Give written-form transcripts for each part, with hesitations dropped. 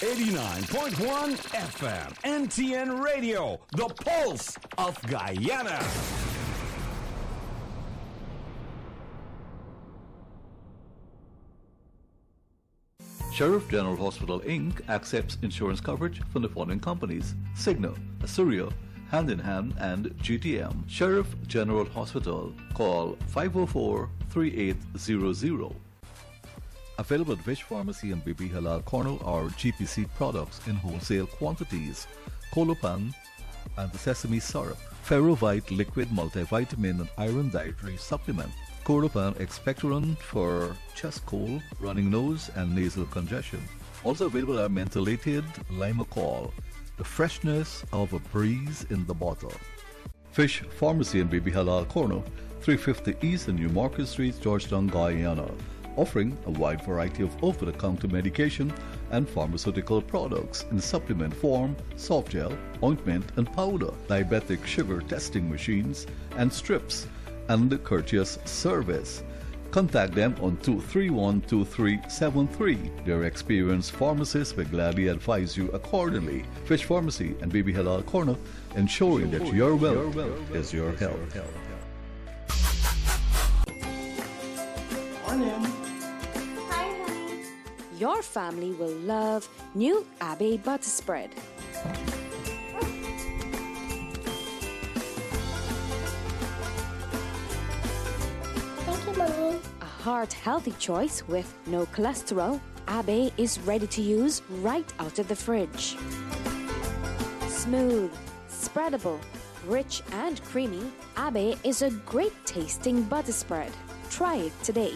89.1 FM, NTN Radio, the pulse of Guyana. Sheriff General Hospital Inc. accepts insurance coverage from the following companies: Cigna, Asuria, Hand in Hand, and GTM. Sheriff General Hospital. Call 504-3800. Available at Fish Pharmacy and Baby Halal Corner are GPC products in wholesale quantities: Colopan and the sesame syrup, Ferrovite liquid multivitamin and iron dietary supplement, Colopan expectorant for chest cold, running nose, and nasal congestion. Also available are mentholated Limacol, the freshness of a breeze in the bottle. Fish Pharmacy and Baby Halal Corner, 350 East and New Market Street, Georgetown, Guyana, offering a wide variety of over-the-counter medication and pharmaceutical products in supplement form, soft gel, ointment and powder, diabetic sugar testing machines and strips, and courteous service. Contact them on 231-2373. Their experienced pharmacists will gladly advise you accordingly. Fish Pharmacy and Baby Halal Corner, ensuring that your wealth is your health. Morning. Hi, honey. Your family will love new Abbey butter spread. Thank you, Mommy. A heart-healthy choice with no cholesterol. Abbey is ready to use right out of the fridge. Smooth, spreadable, rich and creamy, Abbey is a great tasting butter spread. Try it today.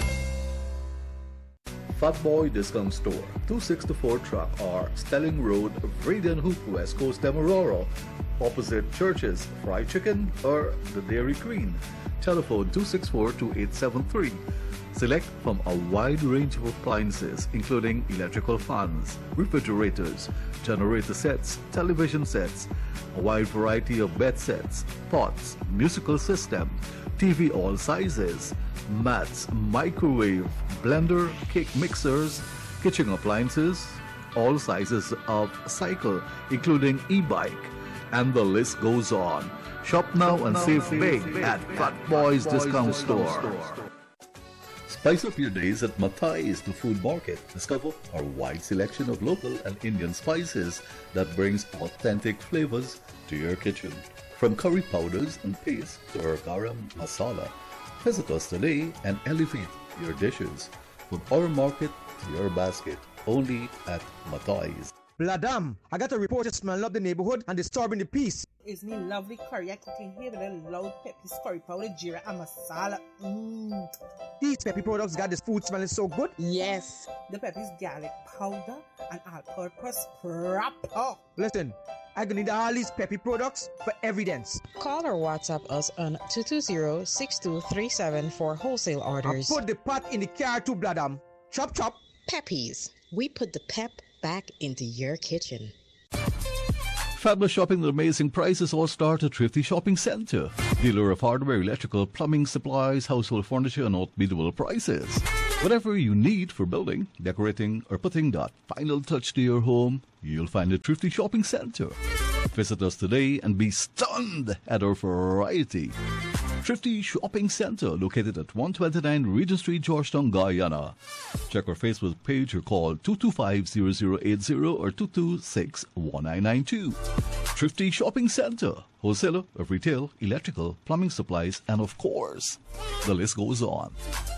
Fat Boy Discount Store, 264 Track R, Stelling Road, Vreden Hoop, West Coast, Demerara, opposite Churches, Fried Chicken or the Dairy Queen. Telephone 264-2873. Select from a wide range of appliances including electrical fans, refrigerators, generator sets, television sets, a wide variety of bed sets, pots, musical system, TV all sizes, mats, microwave, blender, cake mixers, kitchen appliances, all sizes of cycle, including e-bike, and the list goes on. Shop now and save big at Fat Boys Discount Store. Spice up your days at Mathai's, the food market. Discover our wide selection of local and Indian spices that brings authentic flavors to your kitchen. From curry powders and paste to our garam masala. Visit us today and elevate your dishes. From our market to your basket, only at Mathai's. Bladam, I got a report that smell up the neighborhood and disturbing the peace. It's me lovely curry I cooking here with a loud peppy curry powder, jeera and masala. These peppy products got this food smelling so good. Yes, the peppy's garlic powder and all-purpose proper. Listen, I gonna need all these peppy products for evidence. Call or WhatsApp us on 220-6237 for wholesale orders. I put the pot in the car too, Bladam. Chop chop. Peppies. We put the pep back into your kitchen. Fabulous shopping with amazing prices all start at Thrifty Shopping Centre. Dealer of hardware, electrical, plumbing, supplies, household furniture, and unbeatable prices. Whatever you need for building, decorating, or putting that final touch to your home, you'll find at Thrifty Shopping Centre. Visit us today and be stunned at our variety. Thrifty Shopping Centre, located at 129 Regent Street, Georgetown, Guyana. Check our Facebook page or call 225-0080 or 226-1992. Thrifty Shopping Centre, wholesaler of retail, electrical, plumbing supplies, and of course, the list goes on.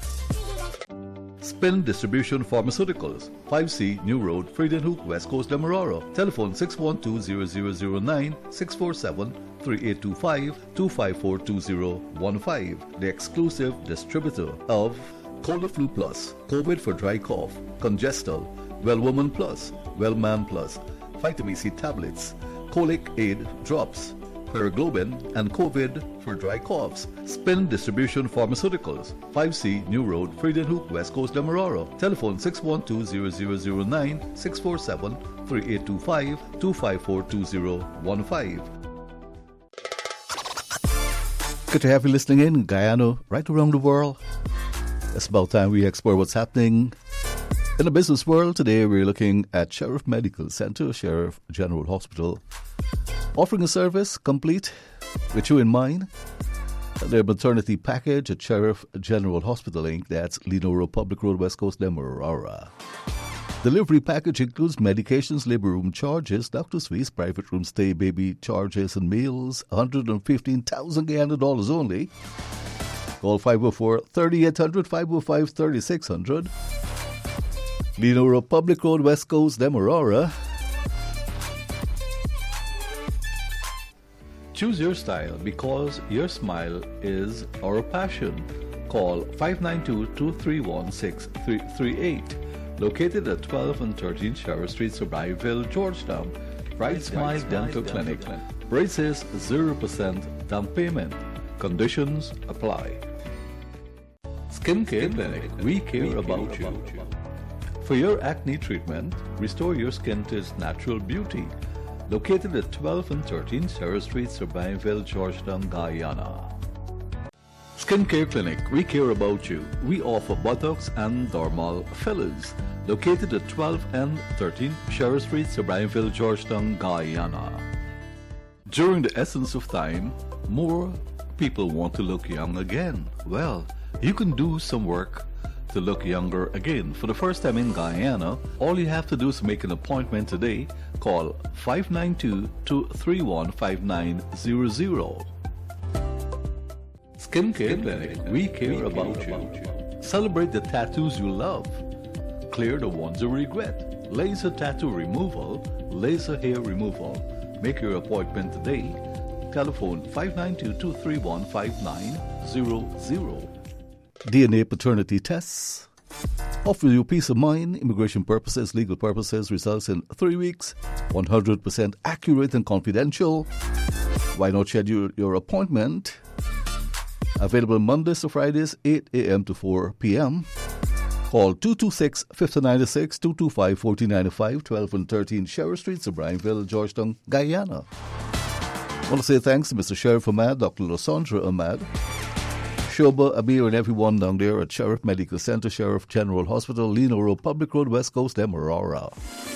Spin Distribution Pharmaceuticals, 5C New Road, Freedom Hook, West Coast, Demerara. Telephone 612-0009, 647-3825-254-2015. The exclusive distributor of Colaflu Plus, COVID for dry cough, Congestal, Wellwoman Plus, Wellman Plus, Vitamin C tablets, Colic Aid drops, Paraglobin, and COVID for dry coughs. Spin Distribution Pharmaceuticals, 5C New Road, Freedom Hook, West Coast, Demerara. Telephone 612-0009, 647-3825-254-2015. Good to have you listening in Guyana, right around the world. It's about time we explore what's happening In the business world today, we're looking at Sheriff Medical Center, Sheriff General Hospital, offering a service complete with you in mind. Their maternity package at Sheriff General Hospital Inc. That's Lenora Public Road, West Coast, Demerara. Delivery package includes medications, labor room charges, doctor's fees, private room stay, baby charges, and meals. $115,000 only. Call 504-3800, 505-3600. Lenora Public Road, West Coast, Demerara. Choose your style because your smile is our passion. Call 592-231-6338. Located at 12 and 13 Shower Street, Sobrieville, Georgetown. Bright Smile Dental Clinic. Braces 0% down payment. Conditions apply. Skincare Clinic. We care about you. For your acne treatment, restore your skin to its natural beauty. Located at 12 and 13 Sarah Street, Sobrieville, Georgetown, Guyana. Skincare Clinic, we care about you. We offer Botox and dermal fillers. Located at 12 and 13 Sarah Street, Sobrieville, Georgetown, Guyana. During the essence of time, more people want to look young again. Well, you can do some work to look younger again. For the first time in Guyana, all you have to do is make an appointment today. Call 592-231-5900. Skincare Clinic, we care about you. Celebrate the tattoos you love. Clear the ones you regret. Laser tattoo removal, laser hair removal. Make your appointment today. Telephone 592-231-5900. DNA paternity tests offer you peace of mind, immigration purposes, legal purposes, results in 3 weeks, 100% accurate and confidential. Why not schedule your appointment? Available Mondays to Fridays, 8 a.m. to 4 p.m. Call 226-5096, 225-4095, 12 and 13 Shower Street, Sobrieville, Georgetown, Guyana. I want to say thanks to Mr. Sheriff Ahmad, Dr. Losandra Ahmad, Shoba, Amir, and everyone down there at Sheriff Medical Center, Sheriff General Hospital, Lenora Public Road, West Coast, Demerara.